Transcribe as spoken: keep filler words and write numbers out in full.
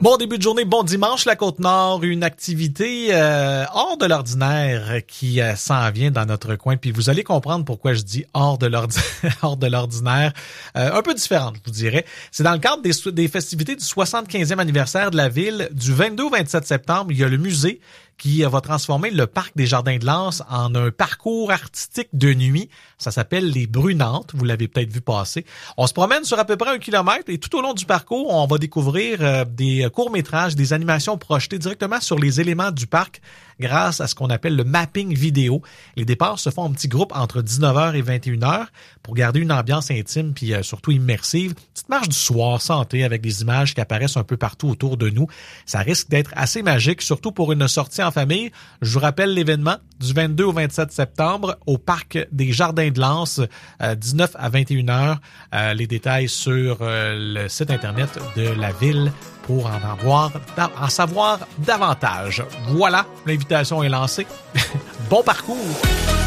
Bon début de journée, bon dimanche, la Côte-Nord, une activité euh, hors de l'ordinaire qui euh, s'en vient dans notre coin. Puis vous allez comprendre pourquoi je dis hors de l'ordinaire, hors de l'ordinaire, euh, un peu différente, je vous dirais. C'est dans le cadre des, des festivités du soixante-quinzième anniversaire de la ville, du vingt-deux au vingt-sept septembre. Il y a le musée qui va transformer le parc des Jardins de l'Anse en un parcours artistique de nuit. Ça s'appelle les Brunantes. Vous l'avez peut-être vu passer. On se promène sur à peu près un kilomètre et tout au long du parcours, on va découvrir euh, des courts-métrages, des animations projetées directement sur les éléments du parc grâce à ce qu'on appelle le mapping vidéo. Les départs se font en petits groupes entre dix-neuf heures et vingt et une heures pour garder une ambiance intime puis euh, surtout immersive. Petite marche du soir santé avec des images qui apparaissent un peu partout autour de nous. Ça risque d'être assez magique, surtout pour une sortie en famille. Je vous rappelle l'événement du vingt-deux au vingt-sept septembre au parc des Jardins de l'Anse, euh, dix-neuf à vingt et une heures. Euh, les détails sur euh, le site internet de la ville pour en avoir, en savoir davantage. Voilà, l'invitation est lancée. Bon parcours!